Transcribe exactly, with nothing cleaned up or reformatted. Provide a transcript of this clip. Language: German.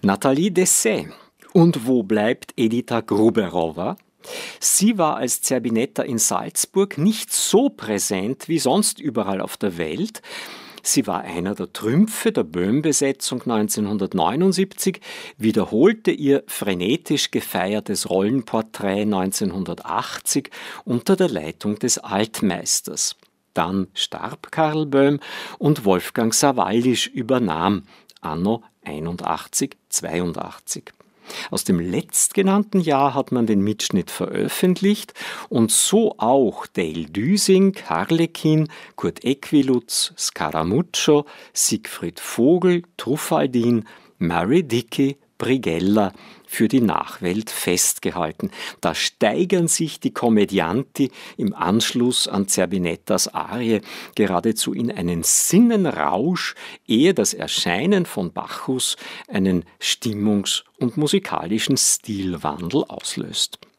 Nathalie Dessay. Und wo bleibt Edita Gruberova? Sie war als Zerbinetta in Salzburg nicht so präsent wie sonst überall auf der Welt. Sie war einer der Trümpfe der Böhm-Besetzung neunzehnhundertneunundsiebzig, wiederholte ihr frenetisch gefeiertes Rollenporträt neunzehnhundertachtzig unter der Leitung des Altmeisters. Dann starb Karl Böhm und Wolfgang Sawallisch übernahm, anno einundachtzig zweiundachtzig. Aus dem letztgenannten Jahr hat man den Mitschnitt veröffentlicht und so auch Dale Düsing, Harlekin, Kurt Equilutz, Scaramuccio, Siegfried Vogel, Truffaldin, Mary Dickey, Brigella für die Nachwelt festgehalten. Da steigern sich die Kommedianti im Anschluss an Zerbinettas Arie geradezu in einen Sinnenrausch, ehe das Erscheinen von Bacchus einen Stimmungs- und musikalischen Stilwandel auslöst.